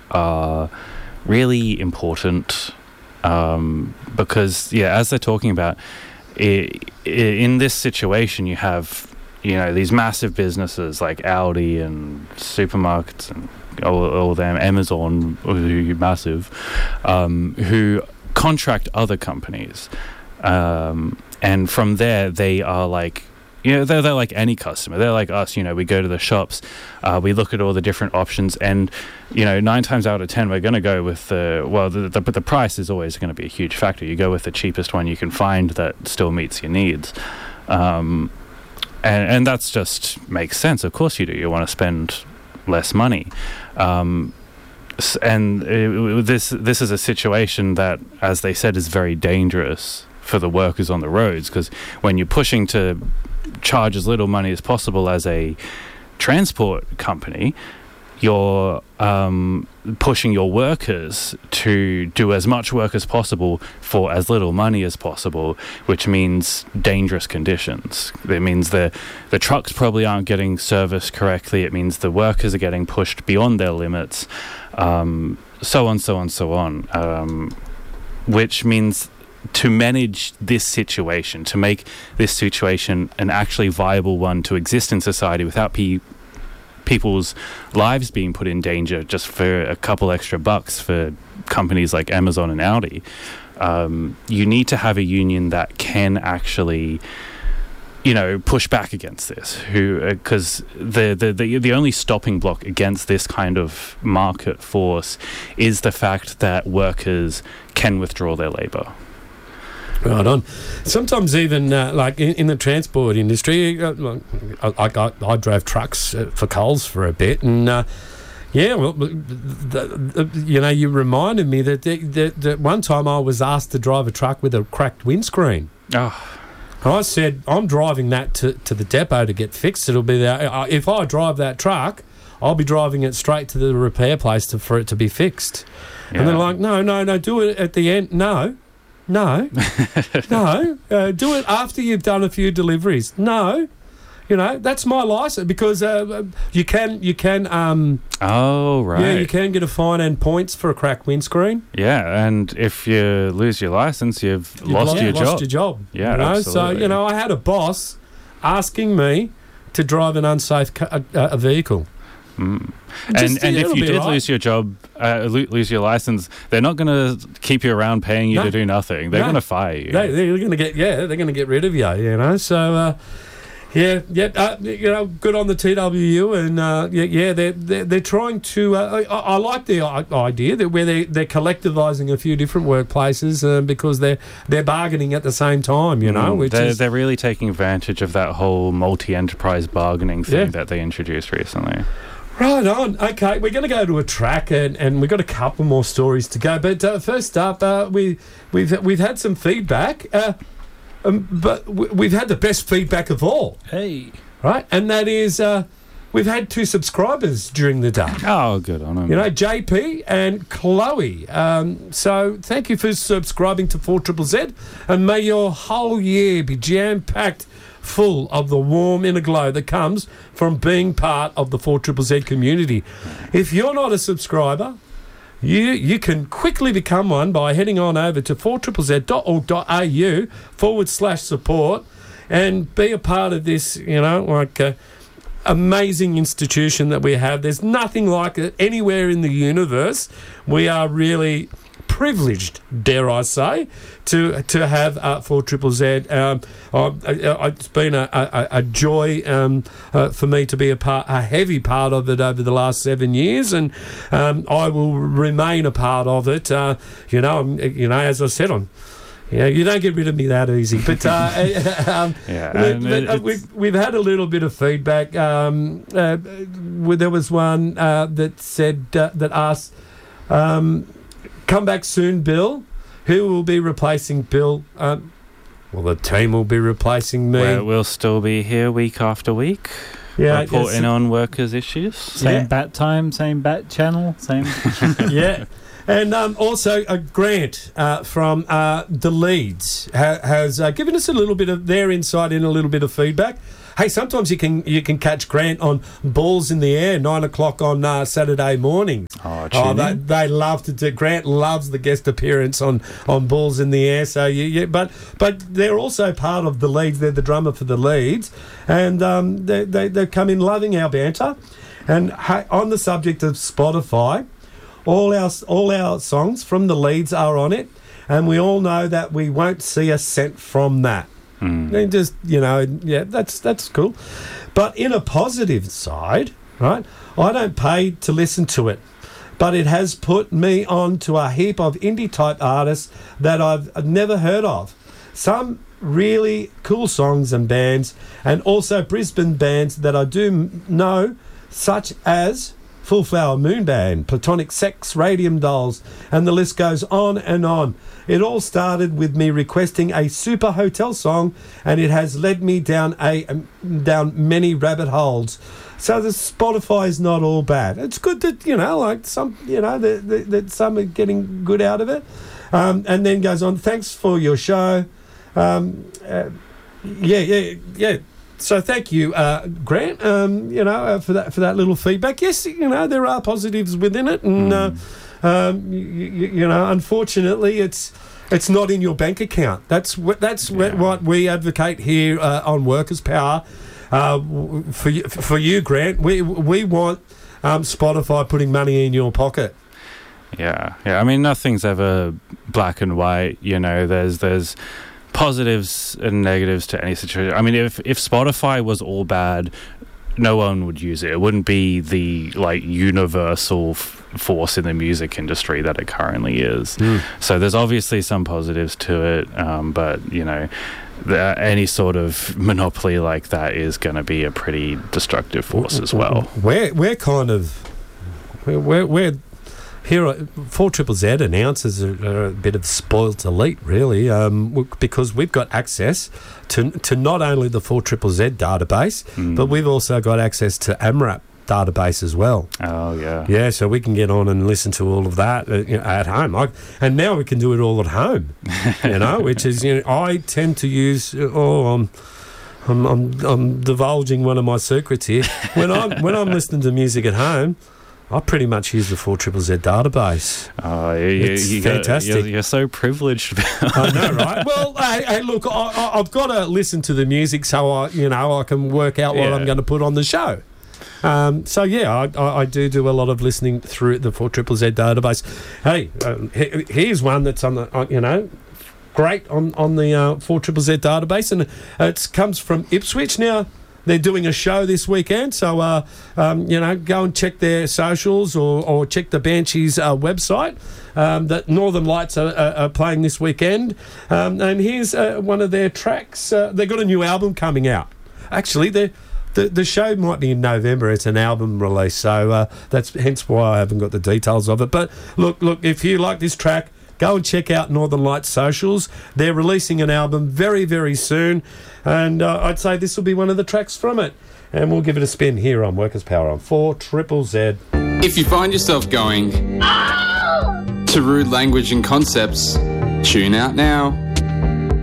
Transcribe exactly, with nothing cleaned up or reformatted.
are really important um, because, yeah, as they're talking about, i i in this situation, you have, you know, these massive businesses like Aldi and supermarkets and all, all them, Amazon, who massive, um, who contract other companies. Um, and from there, they are like, you know, they're, they're like any customer. They're like us, you know, we go to the shops, uh, we look at all the different options, and, you know, nine times out of ten, we're going to go with the, well, the, the, but the price is always going to be a huge factor. You go with the cheapest one you can find that still meets your needs. Um, and, and that's just makes sense. Of course you do. You want to spend less money. Um, and it, this, this is a situation that, as they said, is very dangerous for the workers on the roads, because when you're pushing to charge as little money as possible as a transport company, you're um, pushing your workers to do as much work as possible for as little money as possible, which means dangerous conditions. It means the the trucks probably aren't getting serviced correctly. It means the workers are getting pushed beyond their limits, um, so on, so on, so on, um, which means to manage this situation, to make this situation an actually viable one to exist in society without pe- people's lives being put in danger just for a couple extra bucks for companies like Amazon and Aldi, um, you need to have a union that can actually, you know, push back against this. Who, because uh, the, the the the only stopping block against this kind of market force is the fact that workers can withdraw their labour. Right on. Sometimes even uh, like in, in the transport industry, uh, I, I, I drove trucks uh, for Coles for a bit, and uh, yeah, well, the, the, you know, you reminded me that, the, that, that one time I was asked to drive a truck with a cracked windscreen. Oh. And I said, I'm driving that to, to the depot to get fixed. It'll be there. Uh, if I drive that truck, I'll be driving it straight to the repair place to, for it to be fixed. Yeah. And they're like, no, no, no, do it at the end. No. No, no, uh, do it after you've done a few deliveries. No, you know, that's my license, because uh, you can, you can, um, oh, right. Yeah, you can get a fine and points for a cracked windscreen. Yeah, and if you lose your license, you've, you've lost, lost your lost job. your job. Yeah, you know? absolutely. So, you know, I had a boss asking me to drive an unsafe ca- a, a vehicle. Mm. Just, and and yeah, if you did right. lose your job, uh, lo- lose your license, they're not going to keep you around paying you no. to do nothing. They're no. going to fire you. They, they're going to get yeah, they're going to get rid of you. You know, so uh, yeah, yeah, uh, you know, good on the T W U, and uh, yeah, yeah, they're they're, they're trying to. Uh, I, I like the idea that where they they're collectivising a few different workplaces uh, because they're they're bargaining at the same time. You know, mm, which they're, is, they're really taking advantage of that whole multi-enterprise bargaining thing Yeah. that they introduced recently. Right on. Okay, we're going to go to a track, and, and we've got a couple more stories to go. But uh, first up, uh, we we've we've had some feedback, uh, um, but w- we've had the best feedback of all. Hey, right, and that is uh, we've had two subscribers during the day. Oh, good on them. You know, J P and Chloe. Um, so thank you for subscribing to four Z Z, and may your whole year be jam packed full of the warm inner glow that comes from being part of the four Z Z community. If you're not a subscriber, you you can quickly become one by heading on over to four Z Z dot org dot a u forward slash support and be a part of this, you know, like uh, amazing institution that we have. There's nothing like it anywhere in the universe. We are really privileged, dare I say, to to have uh, four Z Z. Um, uh, uh, it's been a, a, a joy um, uh, for me to be a part, a heavy part of it over the last seven years, and um, I will remain a part of it. Uh, you know, I'm, you know, as I said, on. Yeah, you don't get rid of me that easy. But uh, um, yeah, but, but, uh, we've we've had a little bit of feedback. Um, uh, there was one uh, that said uh, that asked. Um, Come back soon, Bill. Who will be replacing Bill? Um, well, the team will be replacing me. Well, we'll still be here week after week, yeah, reporting yes. on workers' issues. Same Yeah. bat time, same bat channel, same. Yeah. And um, also a Grant uh, from uh, the Leeds ha- has uh, given us a little bit of their insight in a little bit of feedback. Hey, sometimes you can you can catch Grant on Balls in the Air, nine o'clock on uh, Saturday mornings. Oh, Oh, tune they, in. they love to do. Grant loves the guest appearance on, on Balls in the Air. So you, you but but they're also part of the Leeds. They're the drummer for the Leeds, and um, they they they come in loving our banter. And ha- on the subject of Spotify, all our all our songs from the Leeds are on it, and we all know that we won't see a cent from that. Mm. They just, you know, yeah, that's that's cool. But in a positive side, right, I don't pay to listen to it, but it has put me on to a heap of indie-type artists that I've never heard of. Some really cool songs and bands, and also Brisbane bands that I do m- know, such as Full Flower Moon Band, Platonic Sex, Radium Dolls, and the list goes on and on. It all started with me requesting a Super Hotel song, and it has led me down a um, down many rabbit holes. So the Spotify is not all bad. It's good that, you know, like some, you know, that, that, that some are getting good out of it. Um, and then goes on, thanks for your show. Um, uh, yeah, yeah, yeah. So thank you, uh, Grant. Um, you know, uh, for that for that little feedback. Yes, you know there are positives within it, and Mm. uh, um, you, you, you know, unfortunately, it's it's not in your bank account. That's what that's Yeah. what we advocate here uh, on Workers' Power. Uh, w- for you, for you, Grant, we we want um, Spotify putting money in your pocket. Yeah, yeah. I mean, nothing's ever black and white. You know, there's there's positives and negatives to any situation. I mean, if if Spotify was all bad, no one would use it. It wouldn't be the like universal f- force in the music industry that it currently is. Mm. So there's obviously some positives to it, um, but you know, the, any sort of monopoly like that is going to be a pretty destructive force as well. We're we're kind of we're we're, we're here at four triple Z announcers are, are a bit of spoilt elite, really, um, w- because we've got access to to not only the four triple Z database, Mm. but we've also got access to AMRAP database as well. Oh yeah, Yeah, so we can get on and listen to all of that uh, you know, at home. I, and now we can do it all at home, you know, which is, you know, I tend to use, uh, oh, I'm, I'm, I'm, I'm divulging one of my secrets here. When I'm, when I'm listening to music at home, I pretty much use the four triple Z database. Oh, you, you, It's you got- fantastic. you're, you're so privileged. I know, right? Well, hey, hey look, I, I, I've got to listen to the music so I, you know, I can work out what Yeah. I'm going to put on the show. Um, so yeah, I, I, I do do a lot of listening through the four triple Z database. Hey, um, he, here's one that's on the, uh, you know, great on on the uh, four triple Z database, and it comes from Ipswich. Now they're doing a show this weekend, so uh, um, you know, go and check their socials or, or check the Banshees uh, website. Um, that Northern Lights are, are, are playing this weekend, um, and here's uh, one of their tracks. Uh, they've got a new album coming out. Actually, they're The the show might be in November. It's an album release, so uh, that's hence why I haven't got the details of it. But look, look, if you like this track, go and check out Northern Lights socials. They're releasing an album very, very soon, and uh, I'd say this will be one of the tracks from it. And we'll give it a spin here on Workers' Power on four triple Z. If you find yourself going to rude language and concepts, tune out now.